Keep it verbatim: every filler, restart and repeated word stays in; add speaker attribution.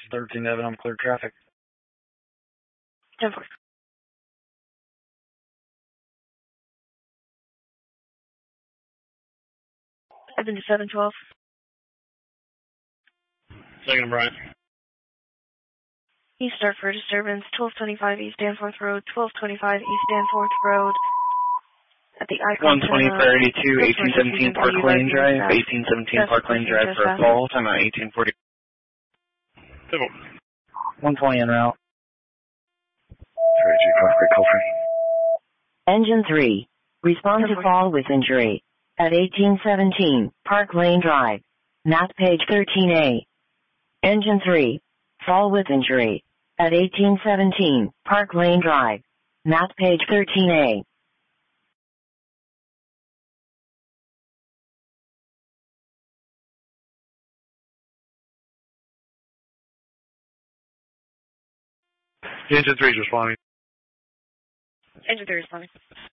Speaker 1: thirteen Evan, I'm clear traffic.
Speaker 2: ten four. Evan to seven twelve.
Speaker 1: Second, Brian.
Speaker 2: East start for disturbance, twelve twenty-five East Danforth Road, twelve twenty-five East Danforth Road. At the Icon
Speaker 1: one twenty for eighty-two, eighteen seventeen Park Lane Drive, eighteen seventeen Park Lane Drive for a call, time out eighteen forty.
Speaker 3: Civil.
Speaker 1: one twenty en route.
Speaker 3: Sorry, G, call free, call free.
Speaker 4: Engine three, respond to fall with injury. At eighteen seventeen Park Lane Drive, map page thirteen A. Engine three, fall with injury. At eighteen seventeen Park Lane Drive, map page thirteen A.
Speaker 3: Engine three is responding.
Speaker 2: Engine three responding.